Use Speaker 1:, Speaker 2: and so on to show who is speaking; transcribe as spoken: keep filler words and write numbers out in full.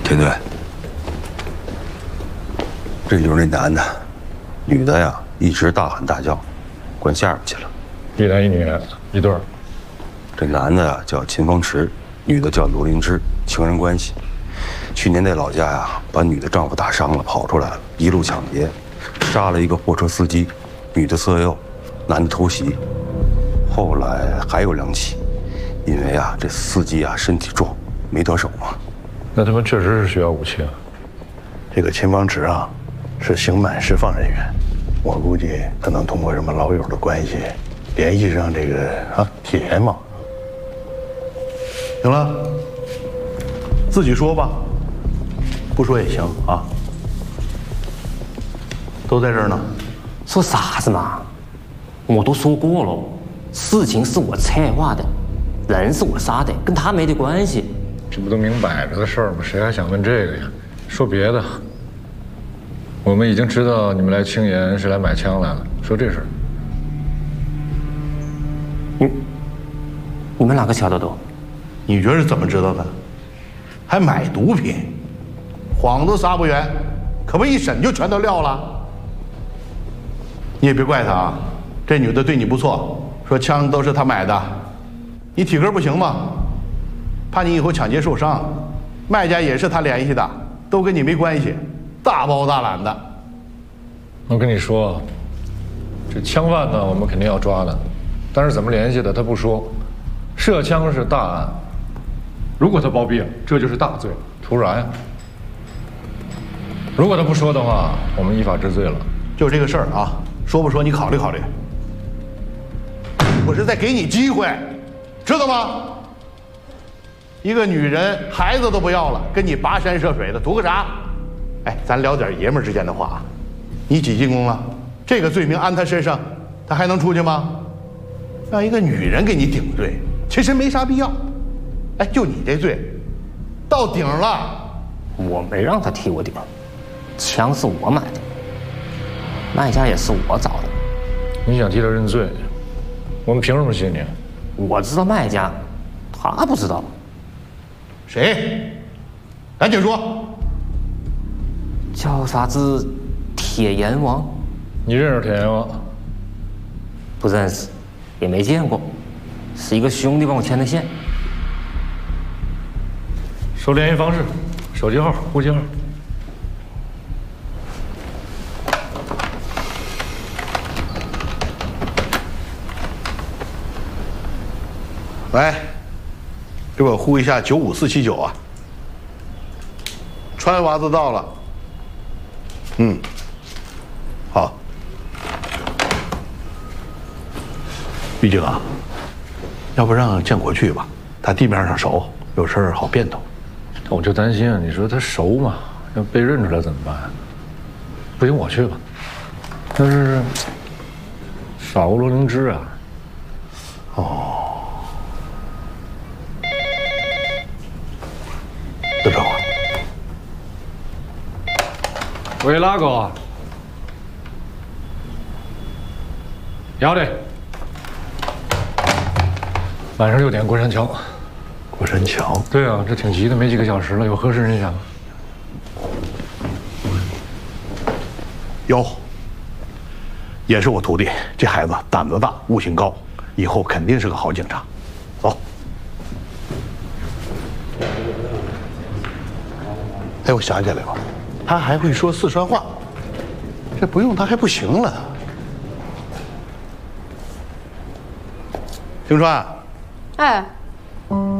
Speaker 1: 田队，这就是那男的，女的呀一直大喊大叫，关下边去了。
Speaker 2: 一男一女，一对儿。
Speaker 1: 这男的呀叫秦风池，女的叫罗灵芝，情人关系。去年在老家呀，把女的丈夫打伤了，跑出来了，一路抢劫，杀了一个货车司机，女的色诱，男的偷袭。后来还有两起，因为啊这司机啊身体壮，没得手嘛。
Speaker 2: 那他们确实是需要武器啊。
Speaker 3: 这个秦方池啊，是刑满释放人员，我估计可能通过什么老友的关系，联系上这个啊铁嘛。行了，自己说吧，不说也行啊。都在这儿呢。
Speaker 4: 说啥子嘛？我都说过了，事情是我策划的，人是我杀的，跟他没得关系。
Speaker 2: 这不都明摆着的事儿吗？谁还想问这个呀？说别的。我们已经知道你们来青岩是来买枪来了，说这事儿。
Speaker 4: 你你们哪个瞧得懂？
Speaker 3: 你觉得是怎么知道的？还买毒品，谎都撒不圆，可不一审就全都撂了。你也别怪他啊，这女的对你不错，说枪都是她买的，你体格不行吗？怕你以后抢劫受伤，卖家也是他联系的，都跟你没关系，大包大揽的。
Speaker 2: 我跟你说，这枪贩呢，我们肯定要抓的，但是怎么联系的他不说。射枪是大案，如果他包庇了，这就是大罪了，图啥呀？如果他不说的话，我们依法治罪了。
Speaker 3: 就这个事儿啊，说不说你考虑考虑。我是在给你机会，知道吗？一个女人孩子都不要了，跟你跋山涉水的，图个啥？哎，咱聊点爷们儿之间的话。你几进宫了？这个罪名安他身上，他还能出去吗？让一个女人给你顶罪，其实没啥必要。哎，就你这罪，到顶了。
Speaker 4: 我没让他替我顶，枪是我买的，卖家也是我找的。
Speaker 2: 你想替他认罪，我们凭什么信你？
Speaker 4: 我知道卖家，他不知道。
Speaker 3: 谁？赶紧说。
Speaker 4: 叫啥子？铁阎王？
Speaker 2: 你认识铁阎王？
Speaker 4: 不认识，也没见过，是一个兄弟帮我牵的线。
Speaker 2: 说联系方式，手机号、户籍号。
Speaker 3: 来，给我呼一下九五四七九啊。川娃子到了。嗯，好。毕竟啊，要不让建国去吧，他地面上熟，有事儿好变通。
Speaker 2: 我就担心啊，你说他熟嘛，要被认出来怎么办？不行，我去吧。但是少个罗灵芝啊。
Speaker 3: 哦。队长啊。
Speaker 2: 喂，哪个？要得。晚上六点，过山桥。
Speaker 3: 过山桥？
Speaker 2: 对啊，这挺急的，没几个小时了，有合适人选吗？
Speaker 3: 有。也是我徒弟，这孩子胆子大，悟性高，以后肯定是个好警察。走。哎，我想起来了。他还会说四川话，这不用他还不行了。听川，
Speaker 5: 哎。